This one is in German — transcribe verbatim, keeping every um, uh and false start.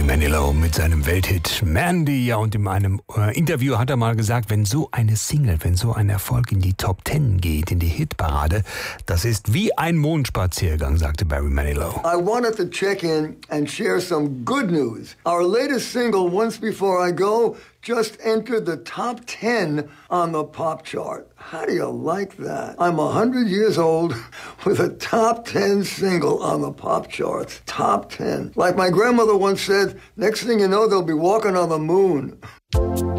Manilow mit seinem Welthit Mandy. Ja, und in einem äh, Interview hat er mal gesagt, wenn so eine Single, wenn so ein Erfolg in die Top Ten geht, in die Hitparade, das ist wie ein Mondspaziergang, sagte Barry Manilow. I wanted to check in and share some good news. Our latest single, Once Before I Go, just entered the top ten on the pop chart. How do you like that? I'm one hundred years old with a top ten single on the pop charts. Top ten. Like my grandmother once said, next thing you know, they'll be walking on the moon.